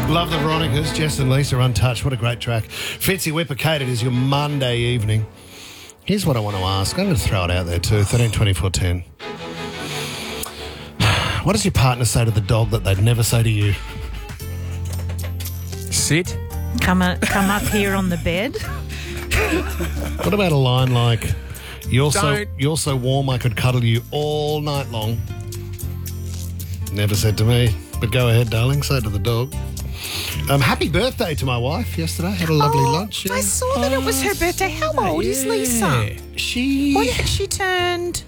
Love the Veronicas, Jess and Lisa, Untouched. What a great track. Fitzy Whipper, Kate, it is your Monday evening. Here's what I want to ask. I'm going to throw it out there too. 13 24 10. What does your partner say to the dog that they'd never say to you? Sit. Come up here on the bed. What about a line like, you're so warm I could cuddle you all night long? Never said to me, but go ahead, darling, say it to the dog. Happy birthday to my wife yesterday. Had a lovely lunch. Yeah. I saw that it was her birthday. How old is Lisa? She turned?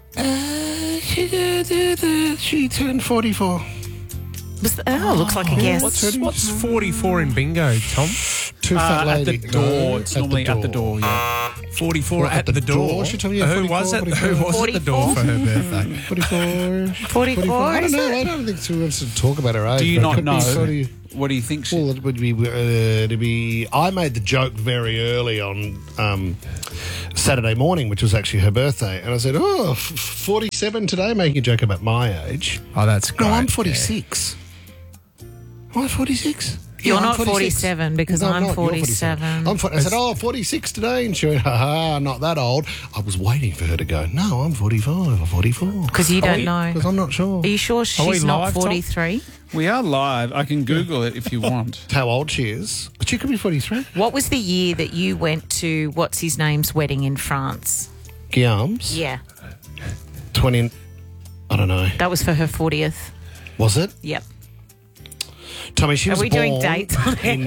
She turned 44. Looks like a guess. What's 44 in bingo, Tom? Too fat lady. At the door. No, it's normally at the door, yeah. 44 What, at the door. She told me, Who was it? Who was at the door for her birthday? 44. 44. I don't know. I don't think she wants to talk about her age. Do you not know? Well, What do you think? it would be. I made the joke very early on Saturday morning, which was actually her birthday, and I said, 47 today, making a joke about my age. Oh, that's great. No, I'm 46. Am I 46? You're I'm not 46. 47 because No, I'm not. You're 47. I said, 46 today. And she went, not that old. I was waiting for her to go, no, I'm 45 or 44. Because you don't know. Because I'm not sure. Are you sure she's not live, Tom? 43? We are live. I can Google it if you want. How old she is. But she could be 43. What was the year that you went to what's-his-name's wedding in France? Guillaume's? Yeah. 20, I don't know. That was for her 40th. Was it? Yep. Tommy, she was we born doing dates on in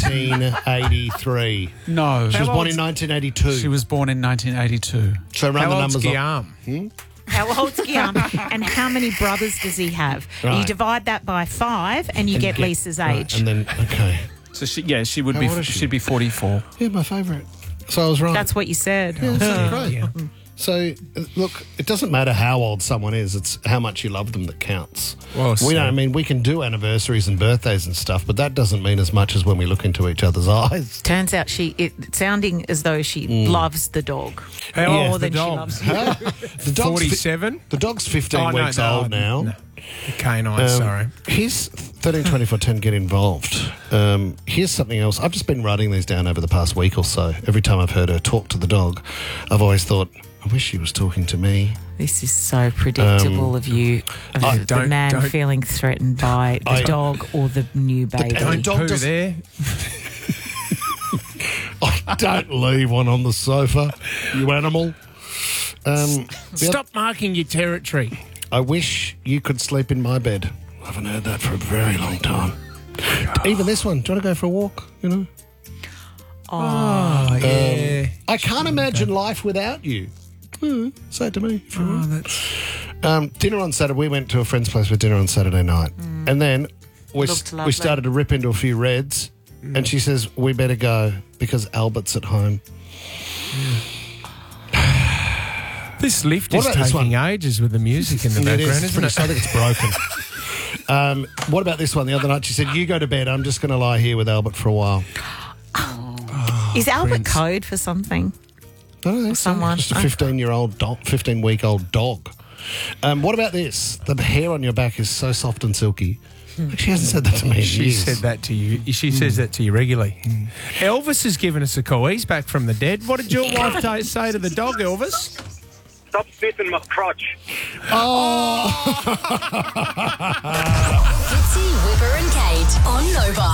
1983. No. She was born in 1982. She was born in 1982. So run How the old's numbers up. Guillaume? How old's Guillaume? And how many brothers does he have? Right. You divide that by 5 and you get Lisa's age. And then, okay. So she would How be. old is she? She'd be 44. Yeah, my favourite. So I was right. That's what you said. Yeah, that's great. Yeah. So, look, it doesn't matter how old someone is, it's how much you love them that counts. Well, we can do anniversaries and birthdays and stuff, but that doesn't mean as much as when we look into each other's eyes. Turns out it's sounding as though she loves the dog. How More old's than the she dog? loves you. The dog's 47? The dog's 15 weeks old now. No. The canine, sorry. Here's 13 24 10, get involved. Here's something else. I've just been writing these down over the past week or so. Every time I've heard her talk to the dog, I've always thought, I wish she was talking to me. This is so predictable of you, of the don't- man don't- feeling threatened by the dog or the new baby. Don't dog poo does- there. Don't leave one on the sofa, you animal. Stop marking your territory. I wish you could sleep in my bed. I haven't heard that for a very long time. Even this one. Do you want to go for a walk? You know? Oh, yeah. I can't imagine life without you. Say it to me if you want. Dinner on Saturday. We went to a friend's place for dinner on Saturday night. And then we Looked lovely. started to rip into a few reds. And she says, we better go because Albert's at home. This lift What is about this taking one? ages with the music in the It background, is. isn't it? I think it's broken. What about this one? The other night she said, you go to bed. I'm just going to lie here with Albert for a while. Is Albert Prince. code for something? I don't think so. Someone. Just a 15-week-old dog. What about this? The hair on your back is so soft and silky. She hasn't said that to me in She years. said that to you. She says that to you regularly. Elvis has given us a call. He's back from the dead. What did your wife say to the dog, Elvis? Stop sniffing my crotch. Fitzy, Whipper and Kate on Nova.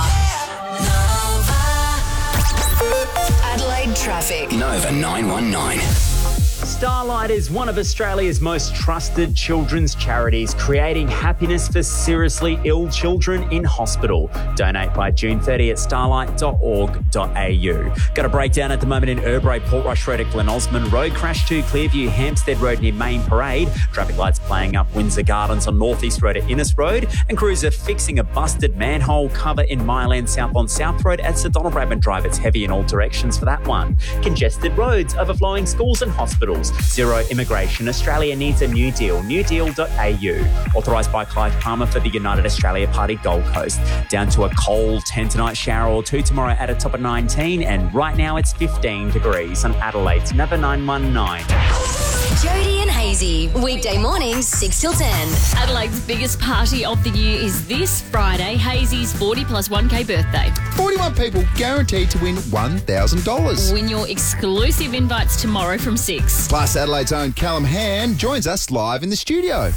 Adelaide traffic. Nova 919. Starlight is one of Australia's most trusted children's charities, creating happiness for seriously ill children in hospital. Donate by June 30 at starlight.org.au. Got a breakdown at the moment in Irbrae, Portrush Road at Glen Osmond Road, crash to Clearview, Hampstead Road near Main Parade, traffic lights playing up Windsor Gardens on North East Road at Innes Road, and crews are fixing a busted manhole cover in Myland South on South Road at Sir Donald Bradman Drive. It's heavy in all directions for that one. Congested roads, overflowing schools and hospitals. Zero immigration. Australia needs a new deal. Newdeal.au. Authorised by Clive Palmer for the United Australia Party Gold Coast. Down to a cold 10 tonight, shower or 2 tomorrow at a top of 19. And right now it's 15 degrees on Adelaide's Nova 919. Jody and Hazy, weekday mornings 6 till 10. Adelaide's biggest party of the year is this Friday, Hazy's 40 plus 1K birthday. 41 people guaranteed to win $1,000. Win your exclusive invites tomorrow from 6. Plus, Adelaide's own Callum Han joins us live in the studio.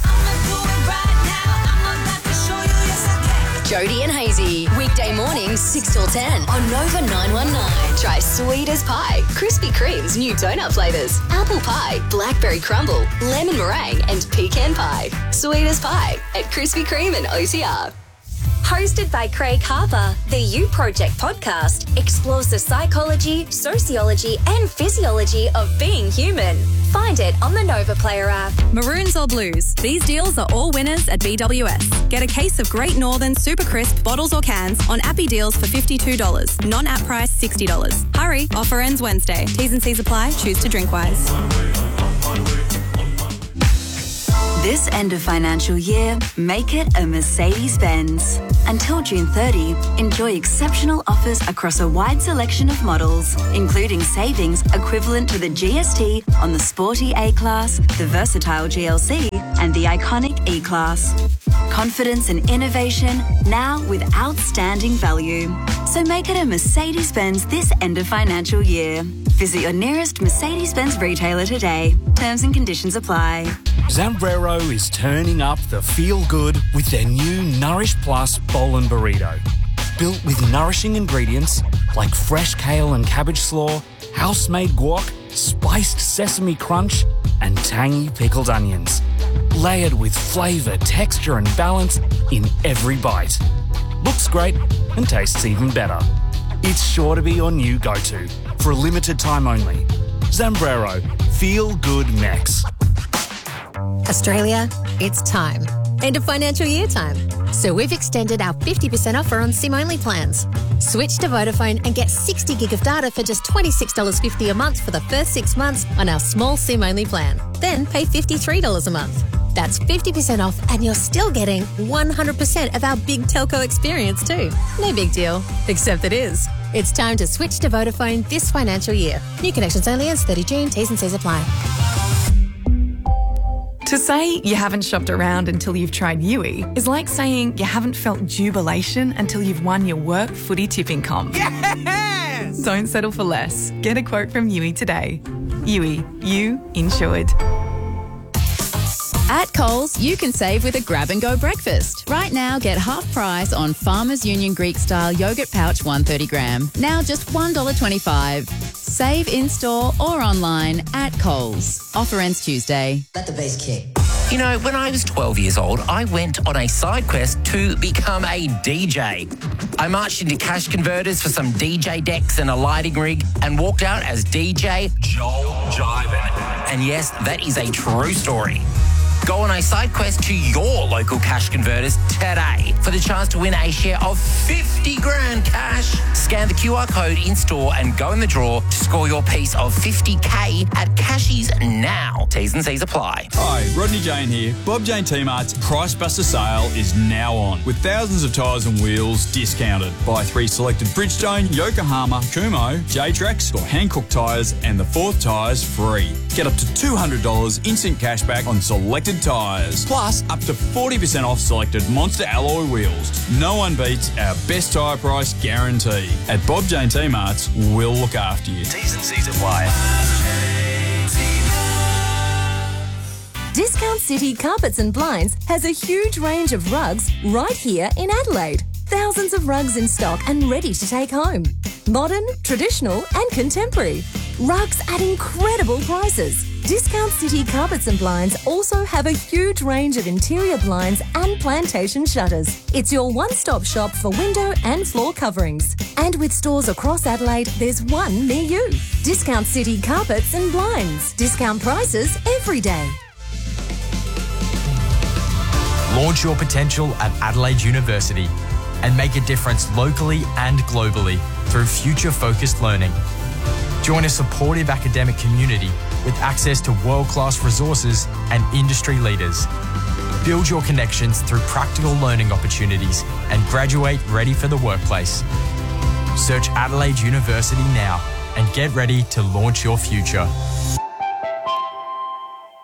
Jody and Hazy, weekday mornings 6 till 10 on Nova 919. Try sweet as pie, Krispy Kreme's new donut flavours, apple pie, blackberry crumble, lemon meringue and pecan pie. Sweet as pie at Krispy Kreme and OTR. Hosted by Craig Harper, the You Project podcast explores the psychology, sociology and physiology of being human. Find it on the Nova Player app. Maroons or blues? These deals are all winners at BWS. Get a case of Great Northern Super Crisp bottles or cans on Appy deals for $52. Non-app price $60. Hurry, offer ends Wednesday. T's and C's apply. Choose to drink wise. This end of financial year, make it a Mercedes-Benz. Until June 30, enjoy exceptional offers across a wide selection of models, including savings equivalent to the GST on the sporty A-Class, the versatile GLC, and the iconic E-Class. Confidence and innovation, now with outstanding value. So make it a Mercedes-Benz this end of financial year. Visit your nearest Mercedes-Benz retailer today. Terms and conditions apply. Zambrero is turning up the feel-good with their new Nourish Plus Bowl and Burrito. Built with nourishing ingredients like fresh kale and cabbage slaw, house-made guac, spiced sesame crunch, and tangy pickled onions. Layered with flavour, texture and balance in every bite. Looks great and tastes even better. It's sure to be your new go-to for a limited time only. Zambrero, feel good Mex. Australia, it's time. End of financial year time. So we've extended our 50% offer on SIM-only plans. Switch to Vodafone and get 60 gig of data for just $26.50 a month for the first 6 months on our small SIM-only plan. Then pay $53 a month. That's 50% off and you're still getting 100% of our big telco experience too. No big deal, except it is. It's time to switch to Vodafone this financial year. New connections only ends 30 June. T's and C's apply. To say you haven't shopped around until you've tried Yui is like saying you haven't felt jubilation until you've won your work footy tipping comp. Yes! Don't settle for less. Get a quote from Yui today. Yui, you insured. At Coles, you can save with a grab-and-go breakfast. Right now, get half price on Farmers Union Greek-style yogurt pouch 130 gram. Now just $1.25. Save in-store or online at Coles. Offer ends Tuesday. Let the bass kick. You know, when I was 12 years old, I went on a side quest to become a DJ. I marched into cash converters for some DJ decks and a lighting rig and walked out as DJ Joel Jivin. And yes, that is a true story. Go on a side quest to your local cash converters today for the chance to win a share of 50 grand cash. Scan the QR code in store and go in the draw to score your piece of 50K at Cashies now. T's and C's apply. Hi, Rodney Jane here. Bob Jane T-Mart's Price Buster sale is now on with thousands of tyres and wheels discounted. Buy 3 selected Bridgestone, Yokohama, Kumho, J-Trax or Hankook tyres and the 4th tyres free. Get up to $200 instant cash back on selected tyres. Plus, up to 40% off selected Monster alloy wheels. No one beats our best tyre price guarantee. At Bob Jane T-Mart's, we'll look after you. T's and C's apply. Discount City Carpets and Blinds has a huge range of rugs right here in Adelaide. Thousands of rugs in stock and ready to take home. Modern, traditional and contemporary. Rugs at incredible prices. Discount City Carpets and Blinds also have a huge range of interior blinds and plantation shutters. It's your one-stop shop for window and floor coverings. And with stores across Adelaide, there's one near you. Discount City Carpets and Blinds. Discount prices every day. Launch your potential at Adelaide University and make a difference locally and globally through future-focused learning. Join a supportive academic community with access to world-class resources and industry leaders. Build your connections through practical learning opportunities and graduate ready for the workplace. Search Adelaide University now and get ready to launch your future.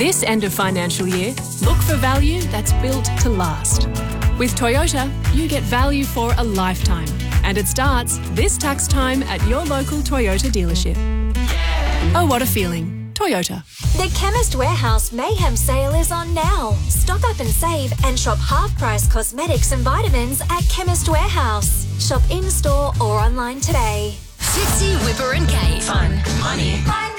This end of financial year, look for value that's built to last. With Toyota, you get value for a lifetime. And it starts this tax time at your local Toyota dealership. Oh, what a feeling. Toyota. The Chemist Warehouse Mayhem sale is on now. Stock up and save and shop half-price cosmetics and vitamins at Chemist Warehouse. Shop in-store or online today. Fitzy, Whipper and Kate. Fun, money.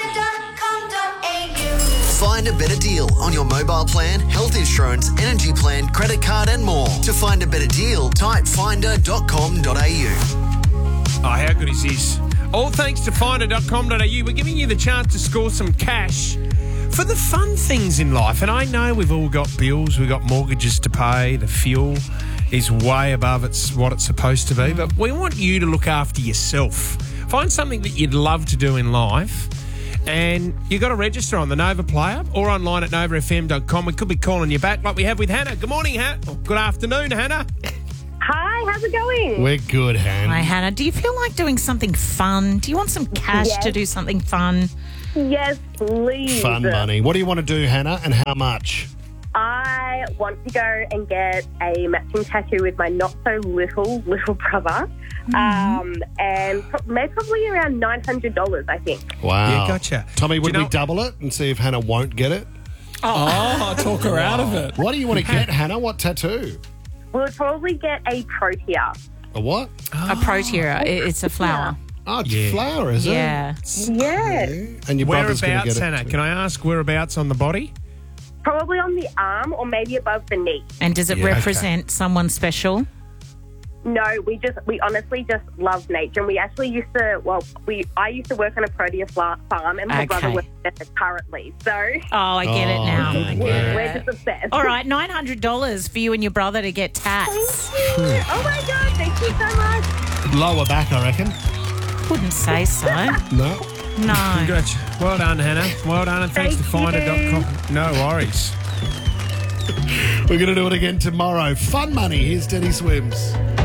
Find a better deal on your mobile plan, health insurance, energy plan, credit card and more. To find a better deal, type finder.com.au. Oh, how good is this? All thanks to finder.com.au. We're giving you the chance to score some cash for the fun things in life. And I know we've all got bills, we've got mortgages to pay, the fuel is way above what it's supposed to be. But we want you to look after yourself. Find something that you'd love to do in life. And you've got to register on the Nova Player or online at novafm.com. We could be calling you back like we have with Hannah. Good morning, Hannah. Oh, good afternoon, Hannah. Hi, how's it going? We're good, Hannah. Hi, Hannah. Do you feel like doing something fun? Do you want some cash to do something fun? Yes, please. Fun money. What do you want to do, Hannah, and how much? I want to go and get a matching tattoo with my not-so-little brother. And probably around $900, I think. Wow. Yeah, gotcha. Tommy, would we double it and see if Hannah won't get it? Oh, talk her out of it. What do you want to get, Hannah? What tattoo? We would probably get a protea. A what? A protea. It's a flower. Oh, it's a flower, is it? Yeah. Yes. And your brother's going to Whereabouts, get it Hannah? too. Can I ask whereabouts on the body? Probably on the arm or maybe above the knee. And does it represent someone special? No, we honestly just love nature. And we actually used to, I used to work on a protea farm and my brother works there currently. So. Oh, I get it now. We're just obsessed. All right, $900 for you and your brother to get tats. Thank you. Oh my God, thank you so much. Lower back, I reckon. Wouldn't say so. No. No. Congrats. Well done, Hannah. Well done, and thanks to finder.com. No worries. We're going to do it again tomorrow. Fun money. Here's Denny Swims.